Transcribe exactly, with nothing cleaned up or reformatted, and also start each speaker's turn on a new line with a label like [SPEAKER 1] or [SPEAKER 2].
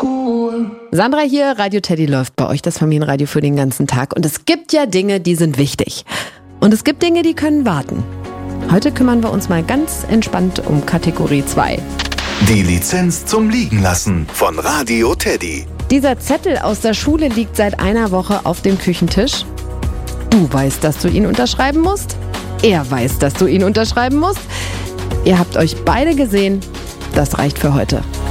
[SPEAKER 1] Oldschool.
[SPEAKER 2] Sandra hier, Radio Teddy läuft bei euch das Familienradio für den ganzen Tag. Und es gibt ja Dinge, die sind wichtig. Und es gibt Dinge, die können warten. Heute kümmern wir uns mal ganz entspannt um Kategorie zwei.
[SPEAKER 3] Die Lizenz zum Liegenlassen von Radio Teddy.
[SPEAKER 2] Dieser Zettel aus der Schule liegt seit einer Woche auf dem Küchentisch. Du weißt, dass du ihn unterschreiben musst. Er weiß, dass du ihn unterschreiben musst. Ihr habt euch beide gesehen. Das reicht für heute.